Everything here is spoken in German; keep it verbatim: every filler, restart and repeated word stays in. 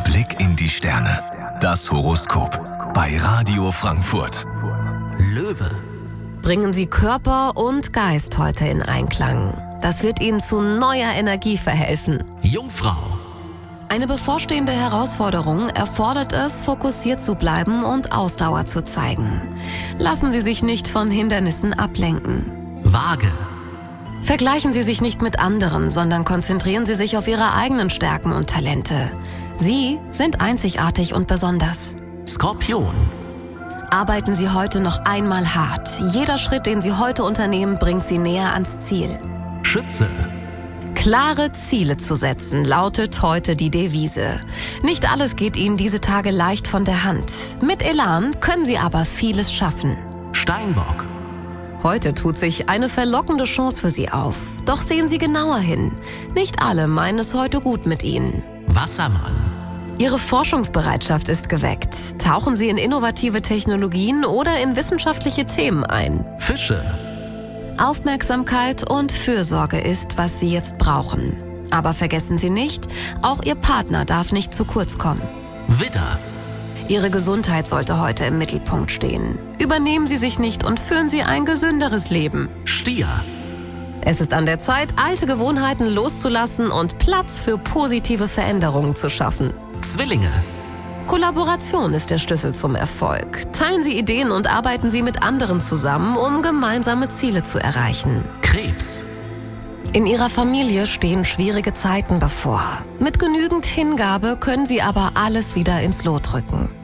Blick in die Sterne. Das Horoskop bei Radio Frankfurt. Löwe. Bringen Sie Körper und Geist heute in Einklang. Das wird Ihnen zu neuer Energie verhelfen. Jungfrau. Eine bevorstehende Herausforderung erfordert es, fokussiert zu bleiben und Ausdauer zu zeigen. Lassen Sie sich nicht von Hindernissen ablenken. Waage. Vergleichen Sie sich nicht mit anderen, sondern konzentrieren Sie sich auf Ihre eigenen Stärken und Talente. Sie sind einzigartig und besonders. Skorpion. Arbeiten Sie heute noch einmal hart. Jeder Schritt, den Sie heute unternehmen, bringt Sie näher ans Ziel. Schütze. Klare Ziele zu setzen, lautet heute die Devise. Nicht alles geht Ihnen diese Tage leicht von der Hand. Mit Elan können Sie aber vieles schaffen. Steinbock. Heute tut sich eine verlockende Chance für Sie auf. Doch sehen Sie genauer hin. Nicht alle meinen es heute gut mit Ihnen. Wassermann. Ihre Forschungsbereitschaft ist geweckt. Tauchen Sie in innovative Technologien oder in wissenschaftliche Themen ein. Fische. Aufmerksamkeit und Fürsorge ist, was Sie jetzt brauchen. Aber vergessen Sie nicht, auch Ihr Partner darf nicht zu kurz kommen. Widder. Ihre Gesundheit sollte heute im Mittelpunkt stehen. Übernehmen Sie sich nicht und führen Sie ein gesünderes Leben. Stier. Es ist an der Zeit, alte Gewohnheiten loszulassen und Platz für positive Veränderungen zu schaffen. Zwillinge. Kollaboration ist der Schlüssel zum Erfolg. Teilen Sie Ideen und arbeiten Sie mit anderen zusammen, um gemeinsame Ziele zu erreichen. Krebs. In Ihrer Familie stehen schwierige Zeiten bevor. Mit genügend Hingabe können Sie aber alles wieder ins Lot rücken.